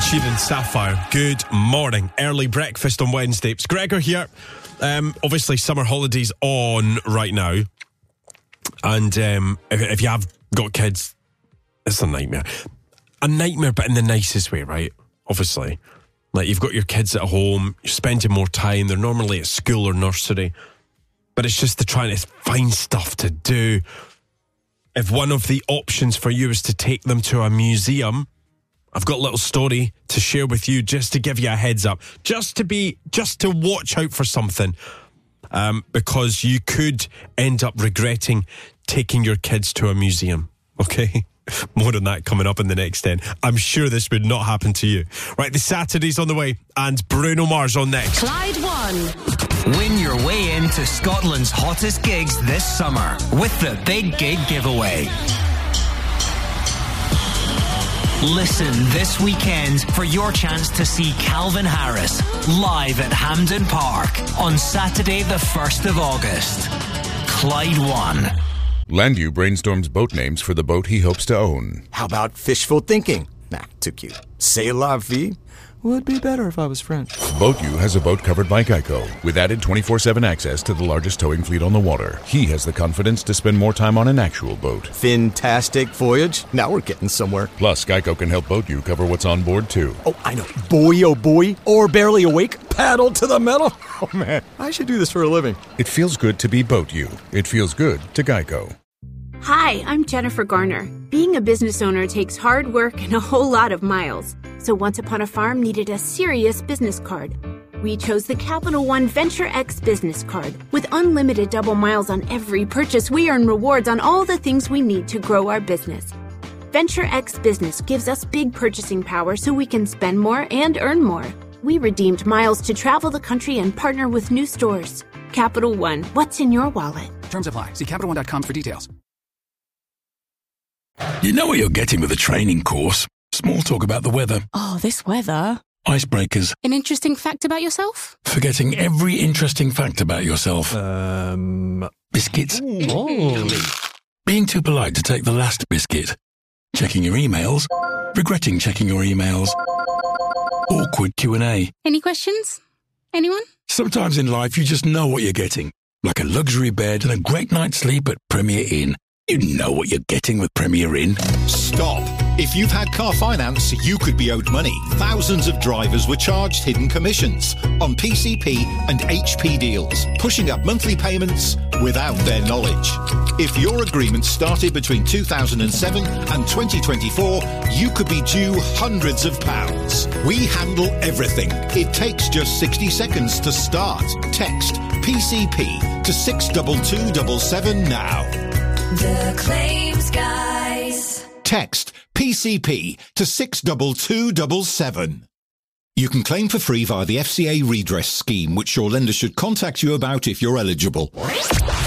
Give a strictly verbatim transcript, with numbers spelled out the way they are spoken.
Ed Sheeran, Sapphire. Good morning. Early breakfast on Wednesday. It's Gregor here. Um, obviously, summer holidays on right now. And um, if, if you have got kids, it's a nightmare. A nightmare, but in the nicest way, right? Obviously. Like, you've got your kids at home, you're spending more time. They're normally at school or nursery. But it's just the trying to find stuff to do. If one of the options for you is to take them to a museum, I've got a little story to share with you just to give you a heads up. Just to be, just to watch out for something. Um, because you could end up regretting taking your kids to a museum. Okay? More on that coming up in the next ten. I'm sure this would not happen to you. Right, the Saturday's on the way and Bruno Mars on next. Clyde One. Win your way into Scotland's hottest gigs this summer with the Big Gig Giveaway. Listen this weekend for your chance to see Calvin Harris live at Hampden Park on Saturday the first of August. Clyde One. Landu brainstorms boat names for the boat he hopes to own. How about fishful thinking? Nah, too cute. C'est la vie? Would be better if I was French. BoatU has a boat covered by Geico with added twenty-four seven access to the largest towing fleet on the water. He has the confidence to spend more time on an actual boat. Fantastic voyage. Now we're getting somewhere. Plus, Geico can help BoatU cover what's on board, too. Oh, I know. Boy, oh boy. Or barely awake. Paddle to the metal. Oh, man. I should do this for a living. It feels good to be BoatU. It feels good to Geico. Hi, I'm Jennifer Garner. Being a business owner takes hard work and a whole lot of miles. So Once Upon a Farm needed a serious business card. We chose the Capital One Venture X business card. With unlimited double miles on every purchase, we earn rewards on all the things we need to grow our business. Venture X Business gives us big purchasing power so we can spend more and earn more. We redeemed miles to travel the country and partner with new stores. Capital One, what's in your wallet? Terms apply. See Capital One dot com for details. You know what you're getting with a training course. Small talk about the weather. Oh, this weather. Icebreakers. An interesting fact about yourself? Forgetting every interesting fact about yourself. Um, Biscuits. oh. Being too polite to take the last biscuit. Checking your emails. Regretting checking your emails. Awkward Q and A. Any questions? Anyone? Sometimes in life you just know what you're getting. Like a luxury bed and a great night's sleep at Premier Inn. You know what you're getting with Premier Inn. Stop. If you've had car finance, you could be owed money. Thousands of drivers were charged hidden commissions on P C P and H P deals, pushing up monthly payments without their knowledge. If your agreement started between two thousand seven and twenty twenty-four, you could be due hundreds of pounds. We handle everything. It takes just sixty seconds to start. Text P C P to six two two seven seven now. The Claims Guys. Text P C P to six two two seven seven. You can claim for free via the F C A redress scheme, which your lender should contact you about if you're eligible.